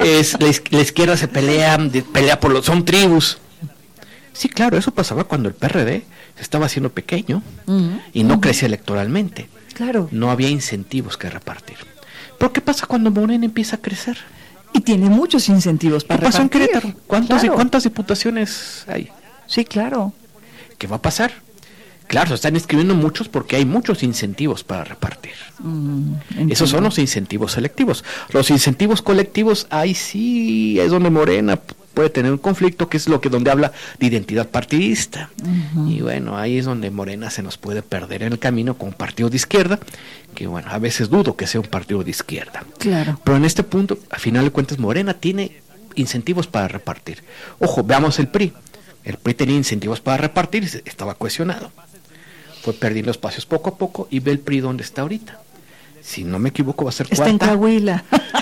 La izquierda se pelea por los... Son tribus. Sí, claro, eso pasaba cuando el PRD se estaba haciendo pequeño y no crecía electoralmente. Claro. No había incentivos que repartir. ¿Pero qué pasa cuando Morena empieza a crecer? Y tiene muchos incentivos para repartir. ¿Qué pasó en Querétaro? Claro. ¿Cuántas diputaciones hay? Sí, claro. ¿Qué va a pasar? Claro, se están inscribiendo muchos porque hay muchos incentivos para repartir. Esos son los incentivos selectivos. Los incentivos colectivos, ahí sí es donde Morena puede tener un conflicto, que es donde habla de identidad partidista. Y bueno, ahí es donde Morena se nos puede perder en el camino con un partido de izquierda, que bueno, a veces dudo que sea un partido de izquierda. Claro. Pero en este punto, a final de cuentas, Morena tiene incentivos para repartir. Ojo, veamos el PRI. El PRI tenía incentivos para repartir y estaba cohesionado. Fue perdiendo espacios poco a poco y ve el PRI donde está ahorita. Si no me equivoco, va a ser está cuarta. Está en Coahuila.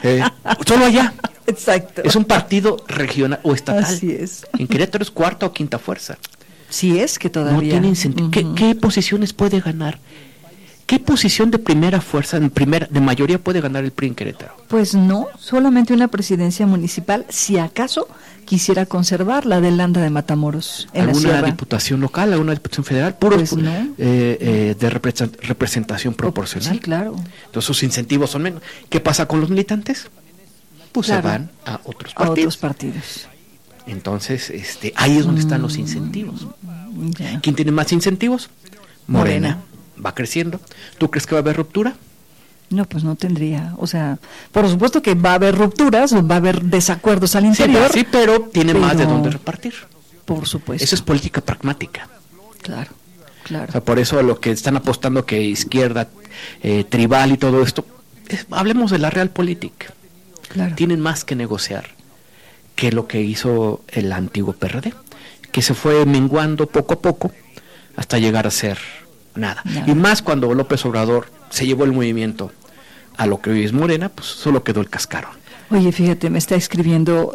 Solo allá. Exacto. Es un partido regional o estatal. Así es. En Querétaro es cuarta o quinta fuerza. Sí es que todavía. No tiene incentivo. ¿Qué posiciones puede ganar? ¿Qué posición de primera fuerza, de mayoría puede ganar el PRI en Querétaro? Pues no, solamente una presidencia municipal, si acaso quisiera conservar la de Landa de Matamoros. En ¿Alguna diputación local, alguna diputación federal? Puros pues no. De representación proporcional. Sí, claro. Entonces sus incentivos son menos. ¿Qué pasa con los militantes? Pues claro, se van a otros partidos. Entonces, ahí es donde están los incentivos. Ya. ¿Quién tiene más incentivos? Morena. Va creciendo. ¿Tú crees que va a haber ruptura? No, pues no tendría. O sea, por supuesto que va a haber rupturas, va a haber desacuerdos al interior. Sí, pero tiene más de dónde repartir. Por supuesto. Eso es política pragmática. Claro, claro. O sea, por eso lo que están apostando que izquierda, tribal y todo esto, hablemos de la realpolitik. Claro. Tienen más que negociar que lo que hizo el antiguo PRD, que se fue menguando poco a poco hasta llegar a ser nada. Y más cuando López Obrador se llevó el movimiento a lo que hoy es Morena, pues solo quedó el cascarón. Oye, fíjate, me está escribiendo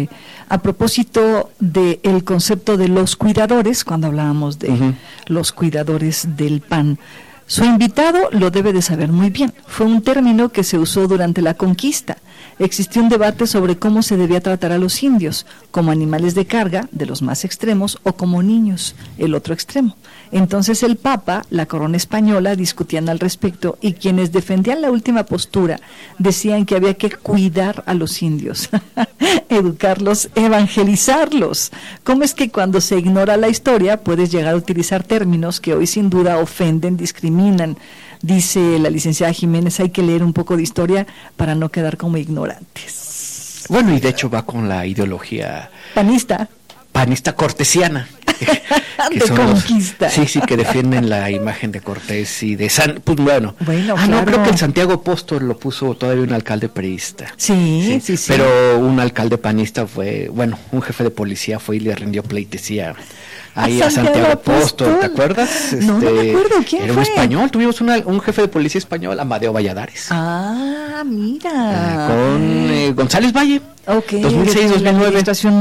a propósito del concepto de los cuidadores, cuando hablábamos de los cuidadores del PAN. Su invitado lo debe de saber muy bien. Fue un término que se usó durante la conquista. Existió un debate sobre cómo se debía tratar a los indios, como animales de carga, de los más extremos, o como niños, el otro extremo. Entonces el Papa, la corona española, discutían al respecto, y quienes defendían la última postura decían que había que cuidar a los indios, educarlos, evangelizarlos. ¿Cómo es que cuando se ignora la historia puedes llegar a utilizar términos que hoy sin duda ofenden, discriminan? Dice la licenciada Jiménez, hay que leer un poco de historia para no quedar como ignorantes. Bueno, y de hecho va con la ideología panista cortesiana. De conquista. Sí, que defienden la imagen de Cortés y de pues bueno, claro. No, creo que el Santiago Apóstol lo puso todavía un alcalde priista. Sí. Pero un alcalde panista fue, bueno, un jefe de policía fue y le rindió pleitesía ahí a Santiago Apóstol, ¿te acuerdas? No me acuerdo, ¿quién era fue? Un español, tuvimos un jefe de policía español, Amadeo Valladares. Ah, mira. Con González Valle. Okay, 2006-2009.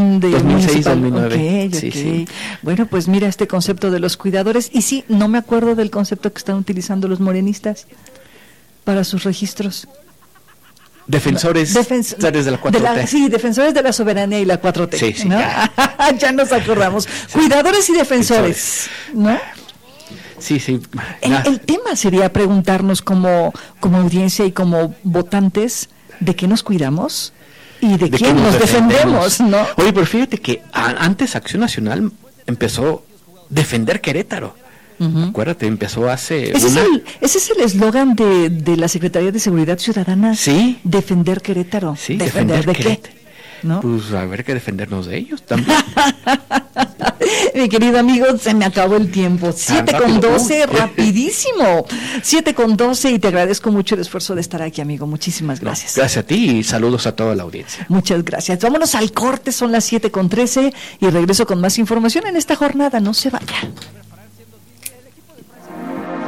2006-2009. Sí. Bueno, pues mira este concepto de los cuidadores. Y sí, no me acuerdo del concepto que están utilizando los morenistas para sus registros. Defensores de la 4T. Defensores de la soberanía y la 4T. Sí, ¿no? Ya nos acordamos. Cuidadores y defensores, ¿no? Sí. El tema sería preguntarnos como audiencia y como votantes, ¿de qué nos cuidamos? ¿Y de quién nos defendemos? ¿No? Oye, pero fíjate que antes Acción Nacional empezó a defender Querétaro. Acuérdate, empezó hace... Ese es el eslogan de la Secretaría de Seguridad Ciudadana. Sí. Defender Querétaro. Sí, ¿Defender de qué? ¿No? Pues a ver, que defendernos de ellos también. Mi querido amigo, se me acabó el tiempo. 7:12, rapidísimo. 7:12, y te agradezco mucho el esfuerzo de estar aquí, amigo. Muchísimas gracias. Gracias a ti y saludos a toda la audiencia. Muchas gracias. Vámonos al corte, son las 7:13 y regreso con más información en esta jornada. No se vaya.